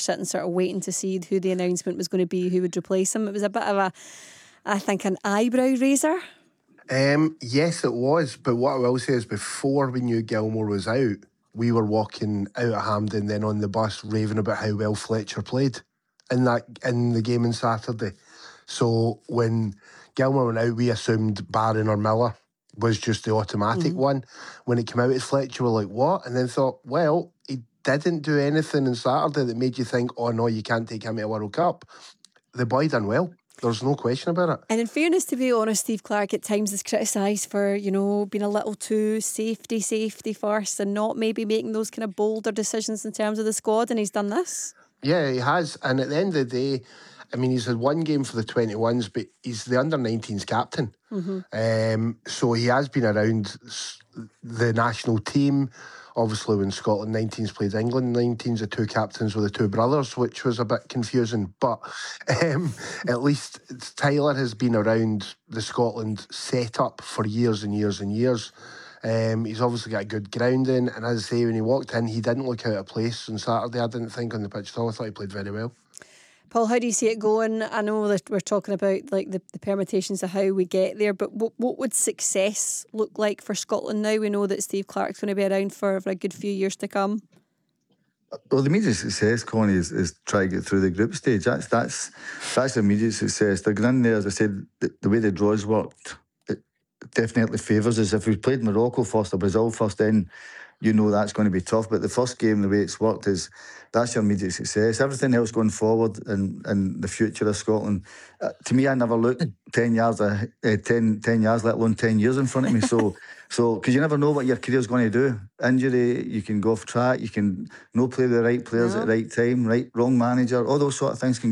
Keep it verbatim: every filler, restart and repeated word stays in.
sitting sort of waiting to see who the announcement was going to be, who would replace him. It was a bit of a, I think, an eyebrow raiser. Um, yes, it was. But what I will say is, before we knew Gilmour was out, we were walking out of Hampden, then on the bus, raving about how well Fletcher played in that in the game on Saturday. So when Gilmour went out, we assumed Barron or Miller was just the automatic mm-hmm. one. When it came out as Fletcher, we were like, what? And then thought, well, he didn't do anything on Saturday that made you think, oh no, you can't take him to a World Cup. The boy done well. There's no question about it. And in fairness, to be honest, Steve Clarke at times is criticised for, you know, being a little too safety, safety first and not maybe making those kind of bolder decisions in terms of the squad, and he's done this. Yeah, he has. And at the end of the day, I mean, he's had one game for the twenty-ones, but he's the under nineteens captain. Mm-hmm. Um, so he has been around the national team. Obviously, when Scotland nineteens played England nineteens, the two captains were the two brothers, which was a bit confusing. But um, at least Tyler has been around the Scotland setup for years and years and years. Um, he's obviously got a good grounding. And as I say, when he walked in, he didn't look out of place on Saturday. I didn't think on the pitch at all. I thought he played very well. Paul, how do you see it going? I know that we're talking about like the, the permutations of how we get there, but what, what would success look like for Scotland now? We know that Steve Clarke's going to be around for, for a good few years to come. Well, the immediate success, Connie, is, is try to get through the group stage. That's that's that's the immediate success. They're going in there, as I said, the, the way the draws worked, it definitely favours us. If we played Morocco first or Brazil first, then you know that's going to be tough. But the first game, the way it's worked is that's your immediate success. Everything else going forward and in, in the future of Scotland, uh, to me, I never looked ten years, uh, ten, ten years, let alone ten years in front of me. So, so because you never know what your career's going to do. Injury, you can go off track, you can no play the right players no. at the right time, right, wrong manager, all those sort of things can